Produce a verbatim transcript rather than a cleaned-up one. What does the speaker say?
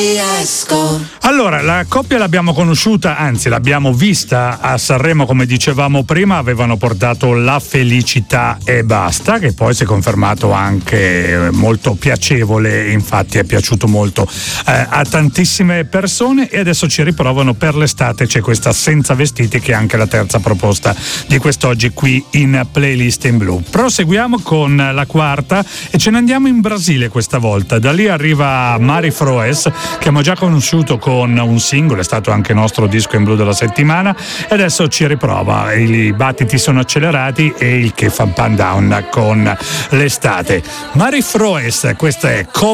Allora, la coppia l'abbiamo conosciuta, anzi l'abbiamo vista a Sanremo, come dicevamo prima, avevano portato La felicità e basta, che poi si è confermato anche molto piacevole, infatti è piaciuto molto eh, a tantissime persone, e adesso ci riprovano per l'estate. C'è questa Senza vestiti, che è anche la terza proposta di quest'oggi qui in Playlist in Blu. Proseguiamo con la quarta e ce ne andiamo in Brasile questa volta. Da lì arriva Mari Froes, che abbiamo già conosciuto con un singolo, è stato anche nostro disco in blu della settimana, e adesso ci riprova. I battiti sono accelerati e il che fa pan down con l'estate. Mari Froes, questa è